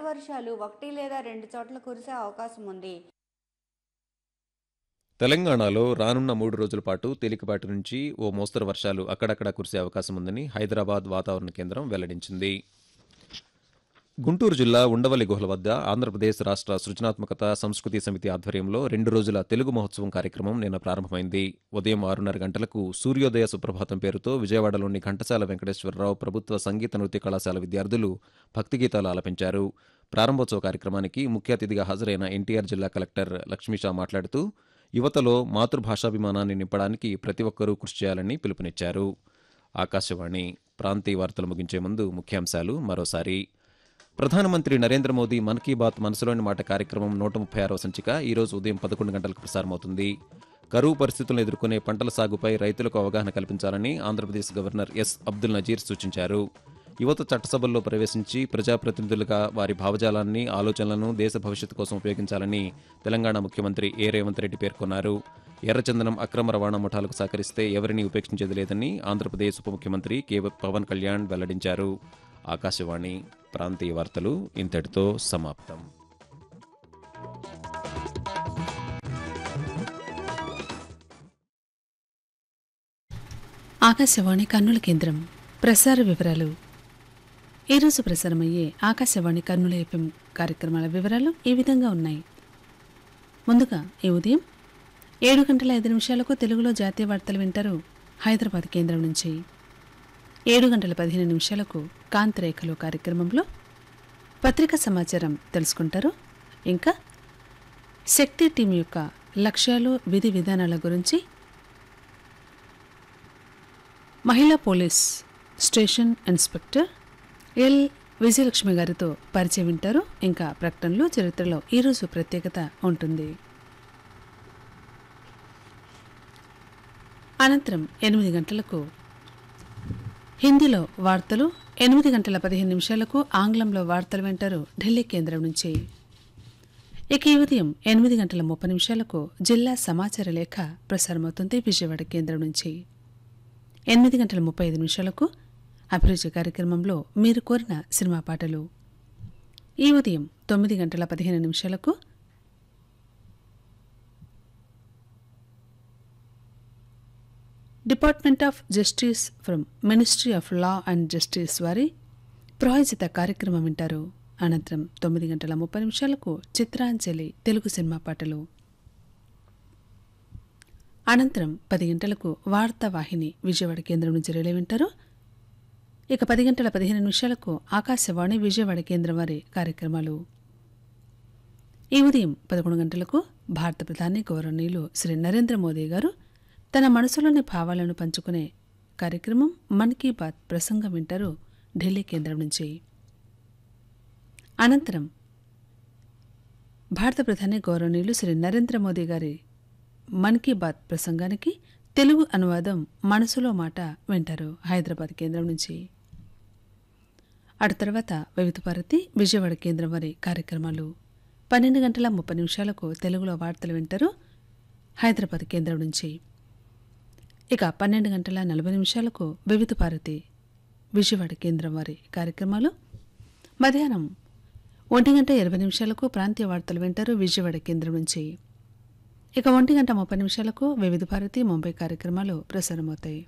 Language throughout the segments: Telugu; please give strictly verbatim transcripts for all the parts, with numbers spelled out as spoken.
వర్షాలు ఒకటి లేదా రెండు చోట్ల కురిసే అవకాశం ఉంది. తెలంగాణలో రానున్న మూడు రోజుల పాటు తేలికపాటి నుంచి ఓ మోస్తరు వర్షాలు అక్కడక్కడా కురిసే అవకాశం ఉందని హైదరాబాద్ వాతావరణ కేంద్రం వెల్లడించింది. గుంటూరు జిల్లా ఉండవల్లి గుహల వద్ద ఆంధ్రప్రదేశ్ రాష్ట్ర సృజనాత్మకత సంస్కృతి సమితి ఆధ్వర్యంలో రెండు రోజుల తెలుగు మహోత్సవం కార్యక్రమం నిన్న ప్రారంభమైంది. ఉదయం ఆరున్నర గంటలకు సూర్యోదయ సుప్రభాతం పేరుతో విజయవాడలోని ఘంటసాల వెంకటేశ్వరరావు ప్రభుత్వ సంగీత నృత్య కళాశాల విద్యార్థులు భక్తి గీతాలు ఆలపించారు. ప్రారంభోత్సవ కార్యక్రమానికి ముఖ్య అతిథిగా హాజరైన ఎన్టీఆర్ జిల్లా కలెక్టర్ లక్ష్మీషా మాట్లాడుతూ యువతలో మాతృభాషాభిమానాన్ని నింపడానికి ప్రతి ఒక్కరూ కృషి చేయాలని పిలుపునిచ్చారు. ఆకాశవాణి ప్రాంతీయ వార్తలు ముగించే ముందు ముఖ్యాంశాలు మరోసారి. ప్రధానమంత్రి నరేంద్ర మోదీ మన్ కీ బాత్ మనసులోని మాట కార్యక్రమం నూట ముప్పై ఆరవ సంచిక ఈరోజు ఉదయం పదకొండు గంటలకు ప్రసారమవుతుంది. కరువు పరిస్థితులను ఎదుర్కొనే పంటల సాగుపై రైతులకు అవగాహన కల్పించాలని ఆంధ్రప్రదేశ్ గవర్నర్ ఎస్ అబ్దుల్ నజీర్ సూచించారు. యువత చట్టసభల్లో ప్రవేశించి ప్రజాప్రతినిధులుగా వారి భావజాలాన్ని ఆలోచనలను దేశ భవిష్యత్తు కోసం ఉపయోగించాలని తెలంగాణ ముఖ్యమంత్రి ఏ రేవంత్ రెడ్డి పేర్కొన్నారు. ఎర్రచందనం అక్రమ రవాణా ముఠాలకు సహకరిస్తే ఎవరినీ ఉపేక్షించేది లేదని ఆంధ్రప్రదేశ్ ఉప ముఖ్యమంత్రి కె పవన్ కళ్యాణ్ వెల్లడించారు. ఆకాశవాణి ప్రాంతీయ వార్తలు ఇంతటితో సమాప్తం. ఆకాశవాణి కర్నూలు కేంద్రం ప్రసార వివరాలు. ఈరోజు ప్రసారమయ్యే ఆకాశవాణి కర్నూలు ఎఫ్ఎం కార్యక్రమాల వివరాలు ఈ విధంగా ఉన్నాయి. ముందుగా ఈ ఉదయం ఏడు గంటల ఐదు నిమిషాలకు తెలుగులో జాతీయ వార్తలు వింటారు హైదరాబాద్ కేంద్రం నుంచి. ఏడు గంటల పదిహేను నిమిషాలకు కాంతిరేఖలు కార్యక్రమంలో పత్రికా సమాచారం తెలుసుకుంటారు. ఇంకా శక్తి టీం యొక్క లక్ష్యాలు విధి విధానాల గురించి మహిళా police station inspector L Vijayalakshmi గారితో పరిచయం వింటారు. ఇంకా ప్రకటనలు చరిత్రలో ఈరోజు ప్రత్యేకత ఉంటుంది. అనంతరం ఎనిమిది గంటలకు హిందీలో వార్తలు, ఎనిమిది గంటల పదిహేను నిమిషాలకు ఆంగ్లంలో వార్తలు వింటారు ఢిల్లీ కేంద్రం నుంచి. ఇక ఈ ఉదయం ఎనిమిది గంటల ముప్పై నిమిషాలకు జిల్లా సమాచార లేఖ ప్రసారమవుతుంది విజయవాడ కేంద్రం నుంచి. ఎనిమిది గంటల ముప్పై ఐదు నిమిషాలకు అభిరుచి కార్యక్రమంలో మీరు కోరిన సినిమా పాటలు. ఈ ఉదయం తొమ్మిది గంటల పదిహేను నిమిషాలకు department of justice from ministry of law and justice వారి ప్రాయోజిత కార్యక్రమం వింటారు. అనంతరం తొమ్మిది గంటల ముప్పై నిమిషాలకు చిత్రాంజలి తెలుగు సినిమా పాటలు. అనంతరం పది గంటలకు వార్తావాహిని విజయవాడ కేంద్రం నుంచి రిలే వింటారు. ఇక పది గంటల పదిహేను నిమిషాలకు ఆకాశవాణి విజయవాడ కేంద్రం వారి కార్యక్రమాలు. ఈ ఉదయం పదకొండు గంటలకు భారత ప్రధాని గౌరవనీయులు శ్రీ నరేంద్ర మోదీ గారు తన మనసులోని భావాలను పంచుకునే కార్యక్రమం మన్ కీ బాత్ ప్రసంగం వింటారు ఢిల్లీ కేంద్రం నుంచి. అనంతరం భారత ప్రధాని గౌరవనీయులు శ్రీ నరేంద్ర మోదీ గారి మన్ కీ బాత్ ప్రసంగానికి తెలుగు అనువాదం మనసులో మాట వింటారు హైదరాబాద్ కేంద్రం నుంచి. అటు తర్వాత వివిధ భారతి విజయవాడ కేంద్రం వారి కార్యక్రమాలు. పన్నెండు గంటల ముప్పై నిమిషాలకు తెలుగులో వార్తలు వింటారు హైదరాబాద్ కేంద్రం నుంచి. ఇక పన్నెండు గంటల నలభై నిమిషాలకు వివిధ భారతి విజయవాడ కేంద్రం వారి కార్యక్రమాలు. మధ్యాహ్నం ఒంటి గంట ఇరవై నిమిషాలకు ప్రాంతీయ వార్తలు వింటారు విజయవాడ కేంద్రం నుంచి. ఇక ఒంటి గంట ముప్పై నిమిషాలకు వివిధ భారతి ముంబై కార్యక్రమాలు ప్రసారమవుతాయి.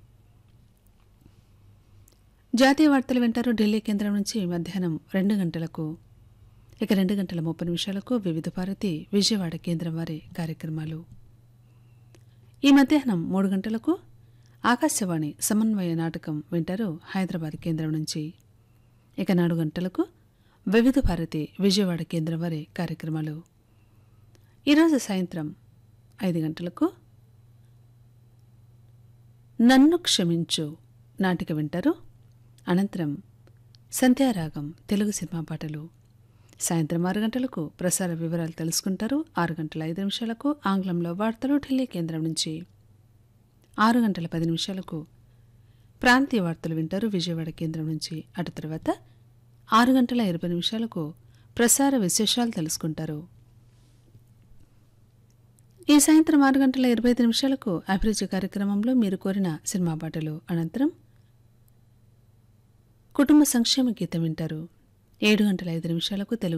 జాతీయ వార్తలు వింటారు ఢిల్లీ కేంద్రం నుంచి మధ్యాహ్నం రెండు గంటలకు. ఇక రెండు గంటల ముప్పై నిమిషాలకు వివిధ భారతి విజయవాడ కేంద్రం వారి కార్యక్రమాలు. ఈ మధ్యాహ్నం మూడు గంటలకు ఆకాశవాణి సమన్వయ నాటకం వింటారు హైదరాబాద్ కేంద్రం నుంచి. ఇక నాలుగు గంటలకు వివిధ భారతి విజయవాడ కేంద్రం వారి కార్యక్రమాలు. ఈరోజు సాయంత్రం ఐదు గంటలకు నన్ను క్షమించు నాటిక వింటారు. అనంతరం సంధ్యారాగం తెలుగు సినిమా పాటలు. సాయంత్రం ఆరు గంటలకు ప్రసార వివరాలు తెలుసుకుంటారు. ఆరు గంటల ఐదు నిమిషాలకు ఆంగ్లంలో వార్తలు ఢిల్లీ కేంద్రం నుంచి. ఆరు గంటల పది నిమిషాలకు ప్రాంతీయ వార్తలు వింటారు విజయవాడ కేంద్రం నుంచి. అటు తర్వాత ఆరు గంటల ఇరవై నిమిషాలకు ప్రసార విశేషాలు తెలుసుకుంటారు. ఈ సాయంత్రం ఆరు గంటల ఇరవై ఐదు నిమిషాలకు అభిరుచి కార్యక్రమంలో మీరు కోరిన సినిమా పాటలు. అనంతరం కుటుంబ సంక్షేమ గీతం వింటారు. ఏడు గంటల ఐదు నిమిషాలకు తెలుగు